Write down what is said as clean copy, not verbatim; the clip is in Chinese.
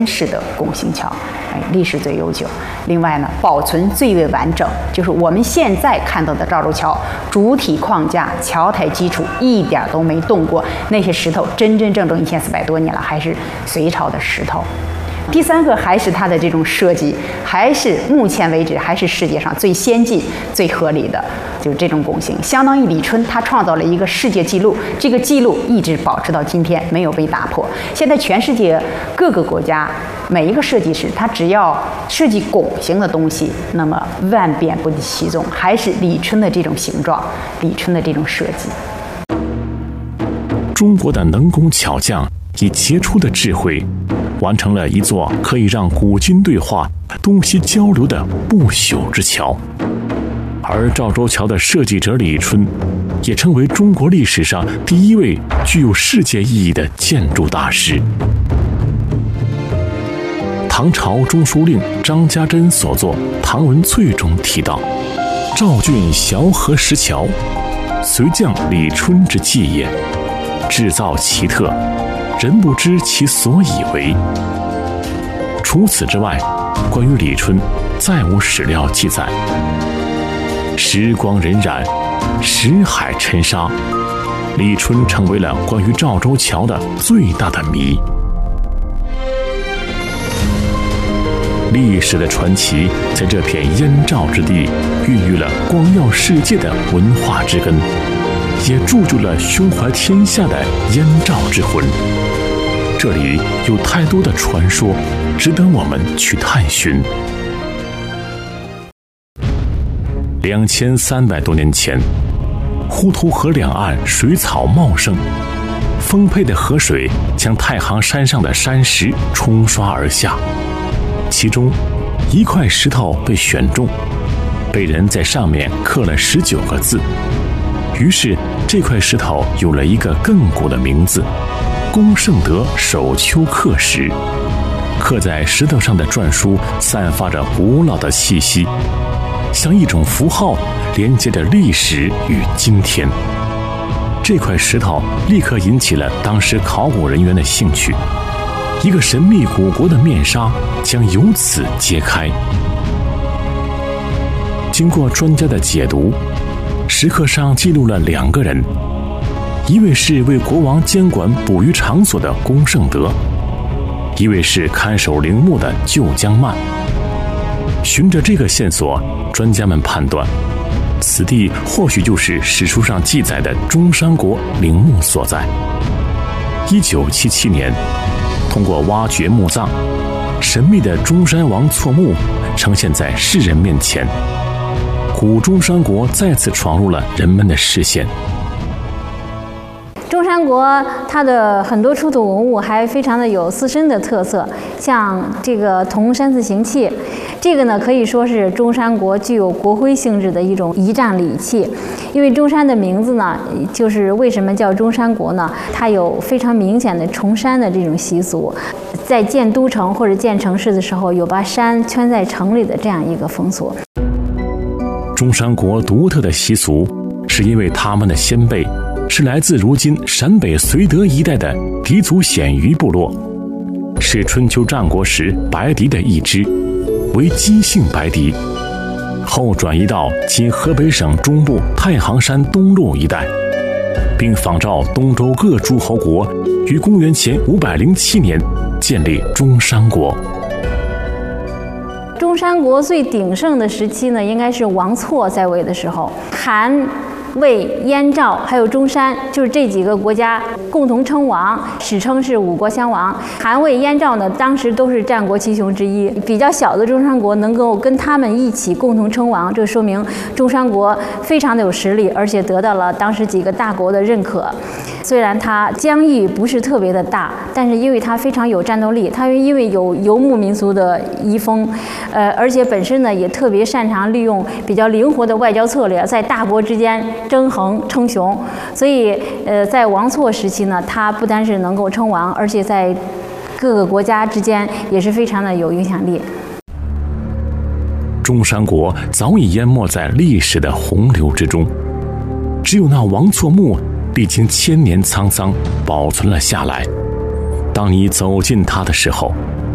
式的拱形桥，历史最悠久。另外呢，保存最为完整，就是我们现在看到的赵州桥，主体框架、桥台基础一点都没动过，那些石头真正1400多年了，还是隋朝的石头。第三个还是它的这种设计，还是目前为止还是世界上最先进、最合理的，就是这种拱形，相当于李春他创造了一个世界纪录，这个纪录一直保持到今天，没有被打破。现在全世界各个国家每一个设计师，他只要设计拱形的东西，那么万变不离其宗，还是李春的这种形状，李春的这种设计。 中国的能工巧匠以杰出的智慧，完成了一座可以让古今对话、东西交流的不朽之桥。而赵州桥的设计者李春，也成为中国历史上第一位具有世界意义的建筑大师。唐朝中书令张家珍所作《唐文粹》中提到：“赵郡萧何石桥，隋匠李春之技也。制造奇特，人不知其所以为。”除此之外，关于李春再无史料记载。时光荏苒，石海沉沙，李春成为了关于赵州桥的最大的谜。历史的传奇在这片燕赵之地孕育了光耀世界的文化之根，也铸就了胸怀天下的燕赵之魂。这里有太多的传说值得我们去探寻。2300多年前，滹沱河两岸水草茂盛，丰沛的河水将太行山上的山石冲刷而下，其中一块石头被选中，被人在上面刻了19个字，于是这块石头有了一个亘古的名字——龚圣德手丘刻石。刻在石头上的篆书散发着古老的气息，像一种符号，连接着历史与今天。这块石头立刻引起了当时考古人员的兴趣，一个神秘古国的面纱将由此揭开。经过专家的解读，石刻上记录了2个人，一位是为国王监管捕鱼场所的龚圣德，一位是看守陵墓的旧江曼。循着这个线索，专家们判断，此地或许就是史书上记载的中山国陵墓所在。1977年，通过挖掘墓葬，神秘的中山王错墓呈现在世人面前，古中山国再次闯入了人们的视线。 中山国它的很多出土文物还非常的有自身的特色，像这个铜山字形器，这个呢可以说是中山国具有国徽性质的一种仪仗礼器。因为中山的名字呢，就是为什么叫中山国呢？它有非常明显的崇山的这种习俗，在建都城或者建城市的时候，有把山圈在城里的这样一个风俗。 中山国独特的习俗，是因为他们的先辈是来自如今陕北绥德一带的氐族鲜于部落，是春秋战国时白狄的一支，为姬姓白狄，后转移到今河北省中部太行山东麓一带，并仿照东周各诸侯国于公元前507年建立中山国。 中山国最鼎盛的时期呢，应该是王错在位的时候，韩、魏、燕、赵还有中山，就是这几个国家共同称王，史称是5国相王。韩、魏、燕、赵呢，当时都是战国七雄之一，比较小的中山国能够跟他们一起共同称王，这说明中山国非常的有实力，而且得到了当时几个大国的认可。虽然它疆域不是特别的大，但是因为它非常有战斗力，它因为有游牧民族的遗风，而且本身呢也特别擅长利用比较灵活的外交策略，在大国之间争衡称雄。所以在王错时期呢，它不单是能够称王，而且在各个国家之间也是非常的有影响力。 中山国早已淹没在历史的洪流之中，只有那王错墓历经1000年沧桑保存了下来。当你走近它的时候，